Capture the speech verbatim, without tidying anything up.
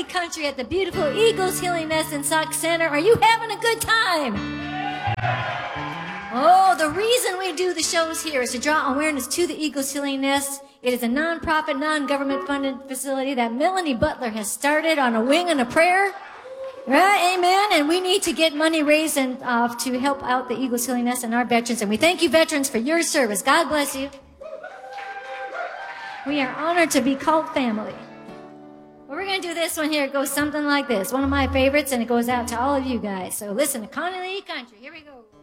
Country at the beautiful Eagles Healing Nest and Sauk Center. Are you having a good time? Oh, the reason we do the shows here is to draw awareness to the Eagles Healing Nest. It is a non-profit, non-government funded facility that Melanie Butler has started on a wing and a prayer. Right, amen. And we need to get money raised and uh, to help out the Eagles Healing Nest and our veterans. And we thank you, veterans, for your service. God bless you. We are honored to be called family. Well, we're going to do this one here. It goes something like this. One of my favorites, and it goes out to all of you guys. So listen to Connie Lee Country. Here we go.